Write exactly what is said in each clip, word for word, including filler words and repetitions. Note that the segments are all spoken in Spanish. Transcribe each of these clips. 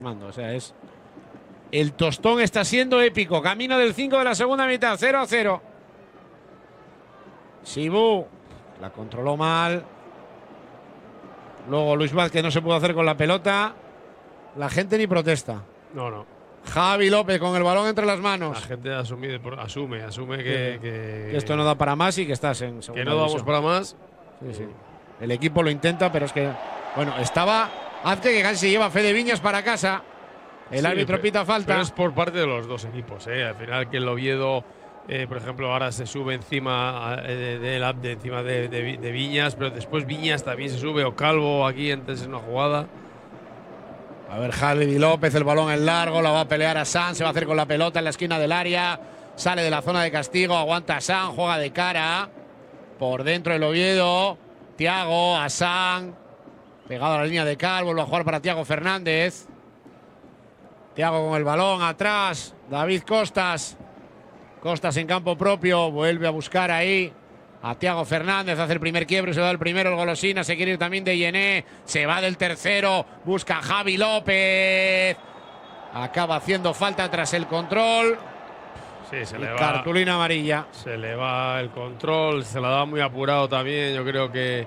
O sea, es. El tostón está siendo épico. Camino del cinco de la segunda mitad. cero a cero. Sibú la controló mal. Luego Luis Vázquez no se pudo hacer con la pelota. La gente ni protesta. No, no. Javi López con el balón entre las manos. La gente asume, asume, asume que, sí. que, que esto no da para más y que estás en segunda Que no damos para más. Sí, sí. El equipo lo intenta, pero es que. Bueno, estaba. Hazte que casi se lleva Fede Viñas para casa. El sí, árbitro pero, pita falta. Pero es por parte de los dos equipos, ¿eh? Al final que el Oviedo, eh, por ejemplo, ahora se sube encima de, de, de, de encima de, de, de Viñas, pero después Viñas también se sube, o Calvo aquí antes en una jugada. A ver, Javi López, el balón en largo, la va a pelear a San, se va a hacer con la pelota en la esquina del área, sale de la zona de castigo, aguanta a San, juega de cara, por dentro el Oviedo, Thiago, a San, pegado a la línea de Cal, vuelve a jugar para Thiago Fernández. Thiago con el balón atrás, David Costas, Costas en campo propio, vuelve a buscar ahí a Thiago Fernández, hace el primer quiebre, se va el primero, el Golosina, se quiere ir también de Yené, se va del tercero, busca a Javi López, acaba haciendo falta tras el control. Sí, se le va. Cartulina amarilla. Se le va el control, se la da muy apurado también, yo creo que.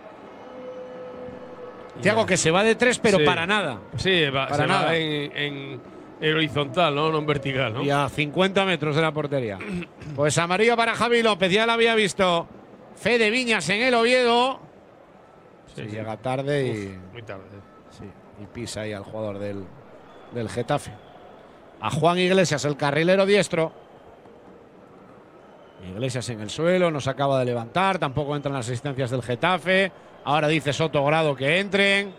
Thiago que se va de tres, pero sí. para nada. Sí, va, para se nada. va en, en, en horizontal, ¿no? No en vertical, ¿no? Y a cincuenta metros de la portería. Pues amarilla para Javi López, ya la había visto Fede Viñas en el Oviedo. Sí, sí, llega tarde y. Uf, muy tarde. Sí, y pisa ahí al jugador del, del Getafe. A Juan Iglesias, el carrilero diestro. Iglesias en el suelo, no se acaba de levantar, tampoco entran las asistencias del Getafe. Ahora dice Soto Grado que entren.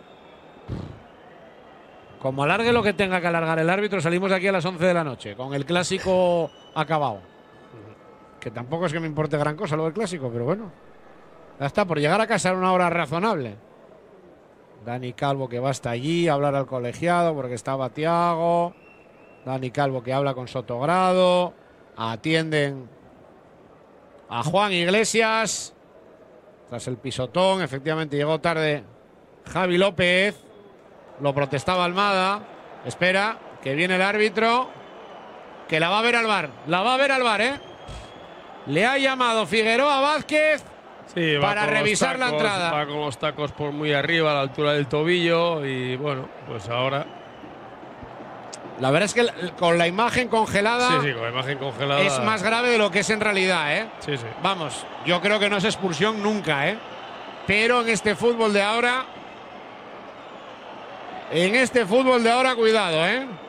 Como alargue lo que tenga que alargar el árbitro, salimos de aquí a las once de la noche, con el clásico acabado. Que tampoco es que me importe gran cosa lo del clásico, pero bueno. Ya está, por llegar a casa en una hora razonable. Dani Calvo que va hasta allí a hablar al colegiado porque estaba Thiago. Dani Calvo que habla con Soto Grado. Atienden a Juan Iglesias. Tras el pisotón, efectivamente llegó tarde Javi López. Lo protestaba Almada. Espera, que viene el árbitro. Que la va a ver al V A R. La va a ver al V A R, ¿eh? Le ha llamado Figueroa Vázquez sí, para revisar tacos, la entrada. Va con los tacos por muy arriba, a la altura del tobillo. Y bueno, pues ahora. La verdad es que con la imagen congelada. Sí, sí, con la imagen congelada. Es más grave de lo que es en realidad, ¿eh? Sí, sí. Vamos, yo creo que no es expulsión nunca, ¿eh? Pero en este fútbol de ahora. En este fútbol de ahora, cuidado, ¿eh?